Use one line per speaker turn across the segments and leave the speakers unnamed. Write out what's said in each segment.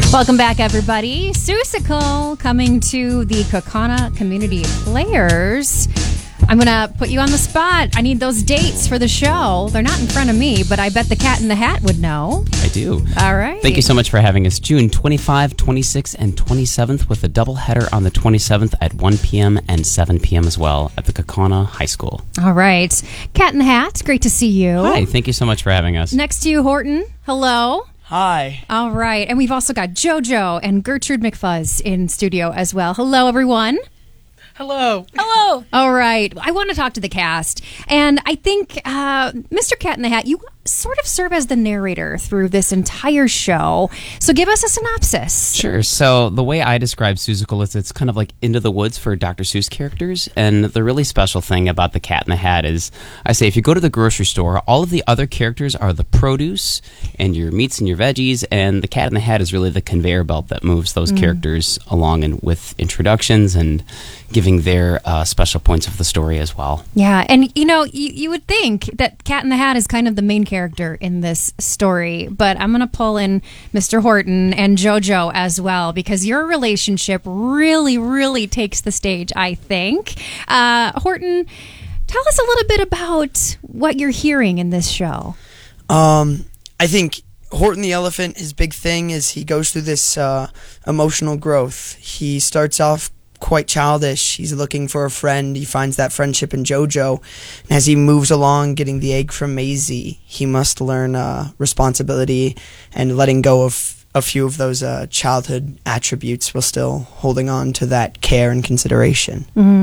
Welcome back, everybody. Seussical coming to the Kaukauna Community Players. I'm going to put you on the spot. I need those dates for the show. They're not in front of me, but I bet the Cat in the Hat would know.
I do.
All right.
Thank you so much for having us. June 25, 26, and 27th with a doubleheader on the 27th at 1 p.m. and 7 p.m. as well at the Kaukauna High School.
All right. Cat in the Hat, great to see you.
Hi, thank you so much for having us.
Next to you, Horton. Hello.
Hi.
All right. And we've also got JoJo and Gertrude McFuzz in studio as well. Hello, everyone.
Hello.
Hello. All right. I want to talk to the cast. And I think, Mr. Cat in the Hat, you sort of serve as the narrator through this entire show. So give us a synopsis.
Sure. So the way I describe Seussical is it's kind of like Into the Woods for Dr. Seuss characters. And the really special thing about the Cat in the Hat is, I say, if you go to the grocery store, all of the other characters are the produce and your meats and your veggies. And the Cat in the Hat is really the conveyor belt that moves those characters along and with introductions and giving their special points of the story as well.
Yeah. And, you know, you would think that Cat in the Hat is kind of the main character in this story, but I'm going to pull in Mr. Horton and JoJo as well, because your relationship really takes the stage, I think. Horton, tell us a little bit about what you're hearing in this show.
I think Horton the Elephant, his big thing is he goes through this emotional growth. He starts off quite childish. He's looking for a friend. He finds that friendship in JoJo. And as he moves along, getting the egg from Maisie, he must learn responsibility and letting go of a few of those childhood attributes while still holding on to that care and consideration.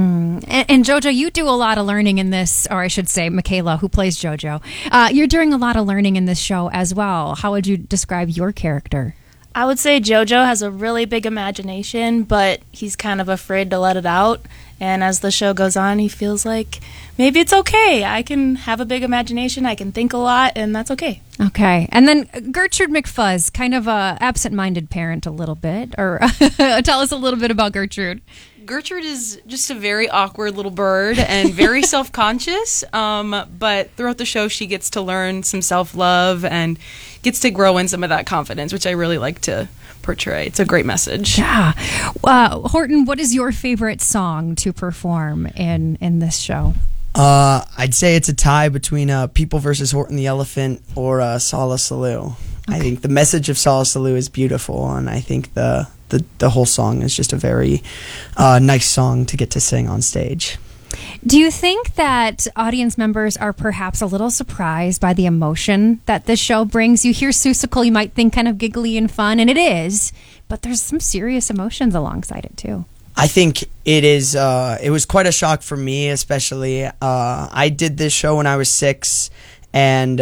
And JoJo, you do a lot of learning in this, or I should say Michaela, who plays JoJo. You're doing a lot of learning in this show as well. How would you describe your character?
I would say JoJo has a really big imagination, but he's kind of afraid to let it out. And as the show goes on, he feels like maybe it's okay. I can have a big imagination. I can think a lot, and that's okay.
Okay. And then Gertrude McFuzz, kind of a absent-minded parent a little bit. Or tell us a little bit about Gertrude.
Gertrude is just a very awkward little bird and very self-conscious, but throughout the show she gets to learn some self-love and gets to grow in some of that confidence, which I really like to portray. It's a great message.
Yeah. Horton, what is your favorite song to perform in this show?
I'd say it's a tie between People versus Horton the Elephant or Sala Saloo. Okay. I think the message of Sala Saloo is beautiful, and I think the whole song is just a very nice song to get to sing on stage.
Do you think that audience members are perhaps a little surprised by the emotion that this show brings? You hear Seussical, you might think kind of giggly and fun, and it is, but there's some serious emotions alongside it too.
I think it is. It was quite a shock for me, especially. I did this show when I was 6. And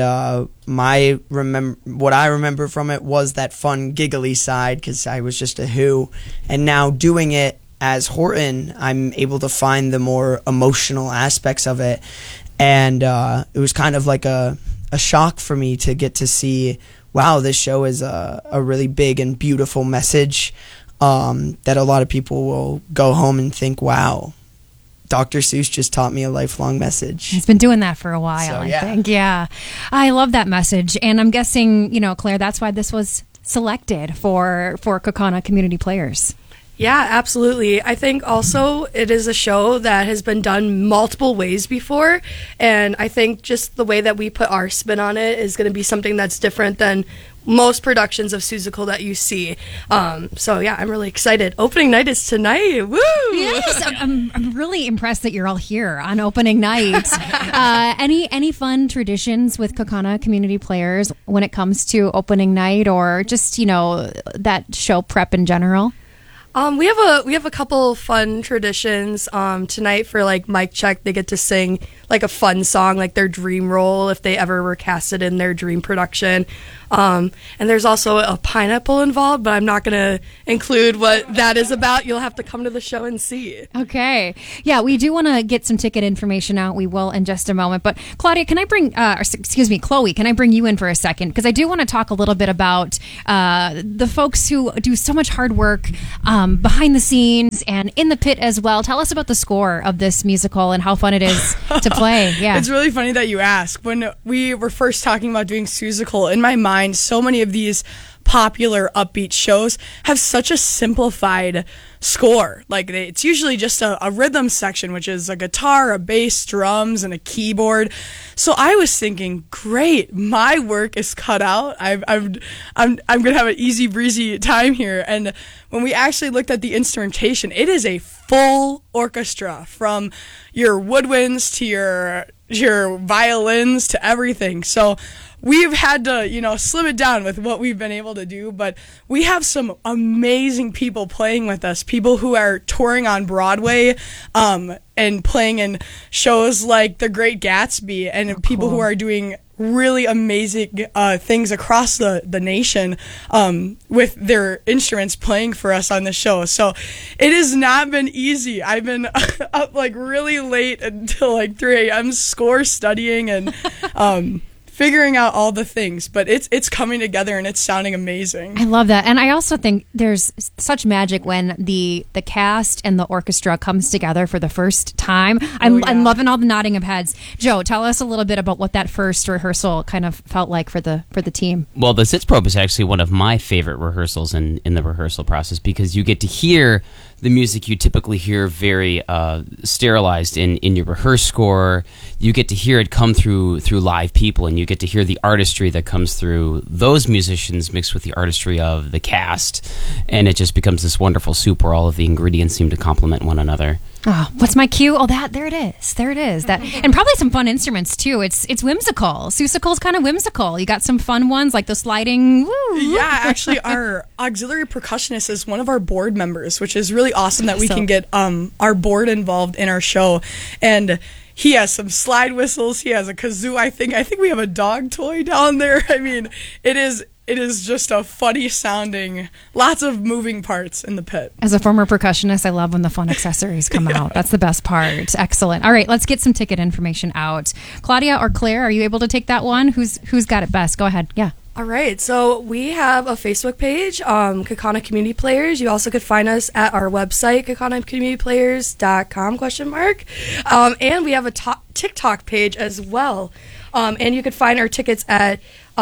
what I remember from it was that fun, giggly side, because I was just a Who. And now doing it as Horton, I'm able to find the more emotional aspects of it. And it was kind of like a shock for me to get to see, wow, this show is a really big and beautiful message that a lot of people will go home and think, wow, Dr. Seuss just taught me a lifelong message.
He's been doing that for a while,
So,
I think. Yeah. I love that message. And I'm guessing, Claire, that's why this was selected for Kaukauna Community Players.
Yeah, absolutely. I think also it is a show that has been done multiple ways before, and I think just the way that we put our spin on it is going to be something that's different than most productions of Seussical that you see. So yeah, I'm really excited. Opening night is tonight. Woo!
Yes, I'm really impressed that you're all here on opening night. Any fun traditions with Kaukauna Community Players when it comes to opening night, or just that show prep in general?
We have a couple fun traditions. Tonight for like mic check, they get to sing like a fun song, like their dream role if they ever were casted in their dream production. And there's also a pineapple involved, but I'm not going to include what that is about. You'll have to come to the show and see.
Okay. Yeah, we do want to get some ticket information out. We will in just a moment. But Claudia, Chloe, can I bring you in for a second? Because I do want to talk a little bit about the folks who do so much hard work behind the scenes and in the pit as well. Tell us about the score of this musical and how fun it is to play. Yeah.
It's really funny that you ask. When we were first talking about doing Seussical, in my mind, so many of these
popular upbeat shows have such a simplified score. Like it's usually just a rhythm section, which is a guitar, a bass, drums, and a keyboard. So I was thinking, great, my work is cut out. I'm gonna have an easy breezy time here. And when we actually looked at the instrumentation, it is a full orchestra, from your woodwinds to your violins to everything. So we've had to, slim it down with what we've been able to do, but we have some amazing people playing with us, people who are touring on Broadway, and playing in shows like The Great Gatsby, and people who are doing really amazing things across the nation with their instruments playing for us on the show. So it has not been easy. I've been up like really late until like 3 a.m. score studying and figuring out all the things, but it's coming together and it's sounding amazing.
I love that. And I also think there's such magic when the cast and the orchestra comes together for the first time. I'm loving all the nodding of heads. Joe, tell us a little bit about what that first rehearsal kind of felt like for the team.
Well, the Sitzprobe is actually one of my favorite rehearsals in the rehearsal process, because you get to hear the music you typically hear very sterilized in your rehearsed score. You get to hear it come through live people, and you get to hear the artistry that comes through those musicians mixed with the artistry of the cast, and it just becomes this wonderful soup where all of the ingredients seem to complement one another.
Oh, what's my cue? Oh, there it is. There it is. That, and probably some fun instruments too. It's whimsical. Seussical's kind of whimsical. You got some fun ones like the sliding. Woo.
Yeah, actually, our auxiliary percussionist is one of our board members, which is really awesome that we can get our board involved in our show. And he has some slide whistles. He has a kazoo. I think we have a dog toy down there. I mean, it is just a funny sounding, lots of moving parts in the pit. As
a former percussionist, I love when the fun accessories come out. That's the best part. Excellent. All right, let's get some ticket information out. Claudia or Claire, are you able to take that one? Who's got it best? Go ahead. Yeah.
All right, so we have a Facebook page, Kaukauna Community Players. You also could find us at our website, kaukanaCommunityPlayers.com, and we have a TikTok page as well. And you could find our tickets at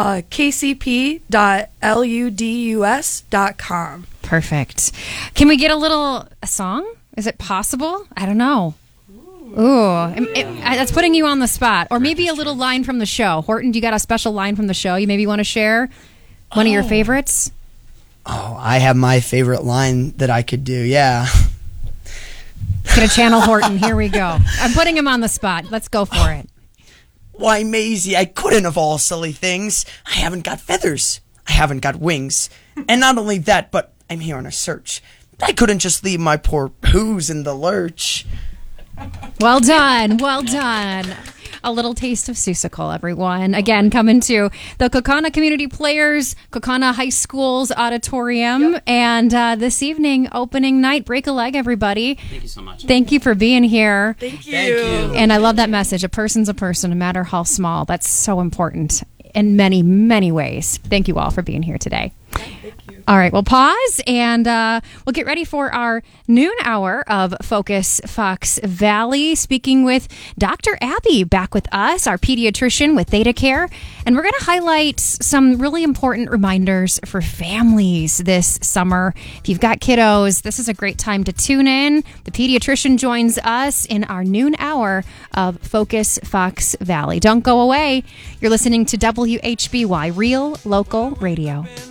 kcp.ludus.com.
Perfect. Can we get a song? Is it possible? I don't know. Ooh, that's putting you on the spot. Or maybe a little line from the show. Horton, do you got a special line from the show you maybe want to share? One of your favorites?
Oh, I have my favorite line that I could do, yeah.
Gonna channel Horton. Here we go. I'm putting him on the spot. Let's go for it.
Why, Maisie, I couldn't of all silly things. I haven't got feathers. I haven't got wings. And not only that, but I'm here on a search. I couldn't just leave my poor poos in the lurch.
Well done. Well done. A little taste of Seussical, everyone. Again, coming to the Kaukauna Community Players, Kaukauna High School's auditorium. Yep. And this evening, opening night. Break a leg, everybody.
Thank you so much.
Thank you for being here.
Thank you.
And I love that message. A person's a person, no matter how small. That's so important in many, many ways. Thank you all for being here today.
Thank you.
All right, we'll pause and we'll get ready for our noon hour of Focus Fox Valley, speaking with Dr. Abby back with us, our pediatrician with Theta Care. And we're going to highlight some really important reminders for families this summer. If you've got kiddos, this is a great time to tune in. The pediatrician joins us in our noon hour of Focus Fox Valley. Don't go away. You're listening to WHBY, Real Local Radio.